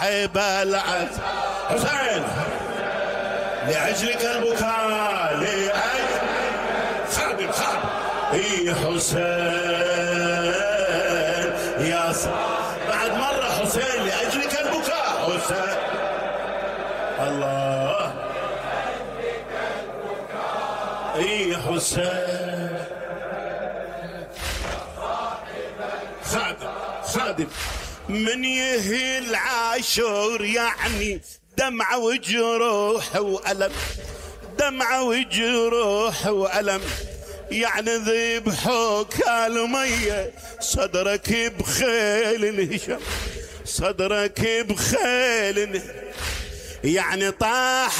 عيب العز حسين لأجلك البكاء لأجل خادم اي حسين يا بعد مرة حسين لأجلك البكاء حسين الله اي حسين خادم من يهل عاشور يعني دمعة وجروح وألم دمعة وجروح وألم يعني ذبحوك المية صدرك بخيل الهشام صدرك بخيل يعني طاح